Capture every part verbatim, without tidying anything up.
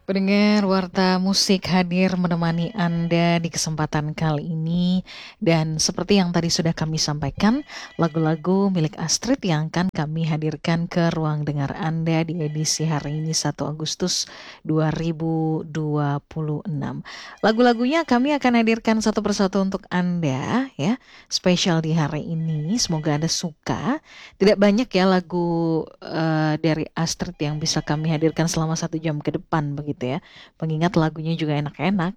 Pendengar Warta Musik hadir menemani Anda di kesempatan kali ini. Dan seperti yang tadi sudah kami sampaikan, lagu-lagu milik Astrid yang akan kami hadirkan ke ruang dengar Anda di edisi hari ini satu Agustus dua ribu dua puluh enam. Lagu-lagunya kami akan hadirkan satu persatu untuk Anda ya, spesial di hari ini. Semoga Anda suka. Tidak banyak ya lagu eh, dari Astrid yang bisa kami hadirkan selama satu jam ke depan begitu ya. Mengingat lagunya juga enak-enak.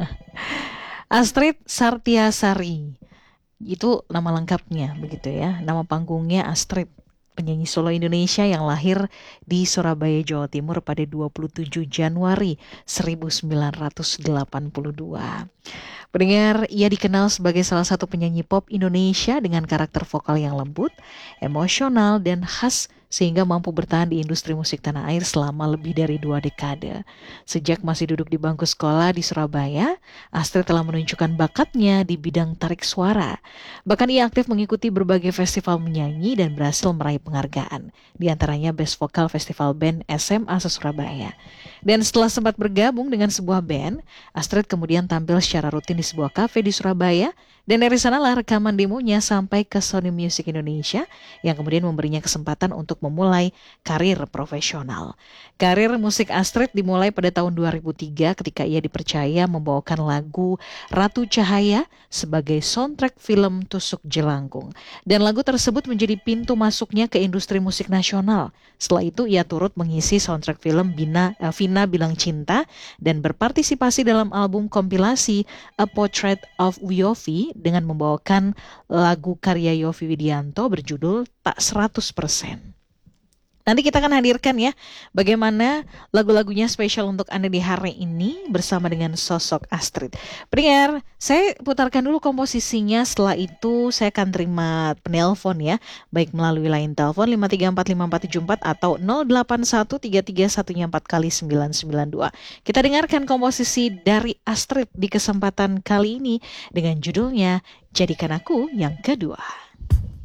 Astrid Sartiasari. Itu nama lengkapnya begitu ya. Nama panggungnya Astrid, penyanyi solo Indonesia yang lahir di Surabaya, Jawa Timur pada dua puluh tujuh Januari seribu sembilan ratus delapan puluh dua. Pendengar, ia dikenal sebagai salah satu penyanyi pop Indonesia dengan karakter vokal yang lembut, emosional, dan khas sehingga mampu bertahan di industri musik tanah air selama lebih dari dua dekade. Sejak masih duduk di bangku sekolah di Surabaya, Astrid telah menunjukkan bakatnya di bidang tarik suara. Bahkan ia aktif mengikuti berbagai festival menyanyi dan berhasil meraih penghargaan, di antaranya Best Vokal Festival Band S M A se-Surabaya. Dan setelah sempat bergabung dengan sebuah band, Astrid kemudian tampil secara rutin di sebuah kafe di Surabaya, dan dari sanalah rekaman demonya sampai ke Sony Music Indonesia yang kemudian memberinya kesempatan untuk memulai karir profesional. Karir musik Astrid dimulai pada tahun dua ribu tiga ketika ia dipercaya membawakan lagu Ratu Cahaya sebagai soundtrack film Tusuk Jelangkung. Dan lagu tersebut menjadi pintu masuknya ke industri musik nasional. Setelah itu ia turut mengisi soundtrack film Bina, uh, Vina Bilang Cinta dan berpartisipasi dalam album kompilasi A Portrait of Yofi dengan membawakan lagu karya Yofi Widianto berjudul Tak seratus persen. Nanti kita akan hadirkan ya bagaimana lagu-lagunya spesial untuk Anda di hari ini bersama dengan sosok Astrid. Pendengar, saya putarkan dulu komposisinya, setelah itu saya akan terima penelpon ya, baik melalui line telepon lima tiga empat lima empat tujuh empat atau nol delapan satu tiga tiga satu empat kali sembilan sembilan dua. Kita dengarkan komposisi dari Astrid di kesempatan kali ini dengan judulnya Jadikan Aku Yang Kedua.